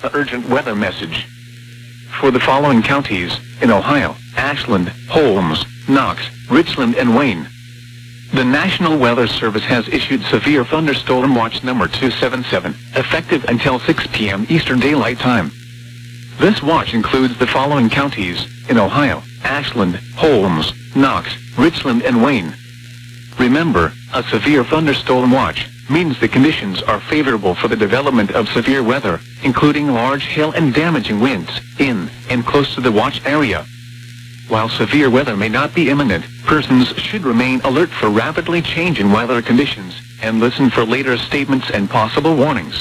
A urgent weather message. For the following counties, in Ohio, Ashland, Holmes, Knox, Richland, and Wayne. The National Weather Service has issued Severe Thunderstorm Watch number 277, effective until 6 p.m. Eastern Daylight Time. This watch includes the following counties, in Ohio, Ashland, Holmes, Knox, Richland, and Wayne. Remember, a severe thunderstorm watch means the conditions are favorable for the development of severe weather, including large hail and damaging winds, in and close to the watch area. While severe weather may not be imminent, persons should remain alert for rapidly changing weather conditions and listen for later statements and possible warnings.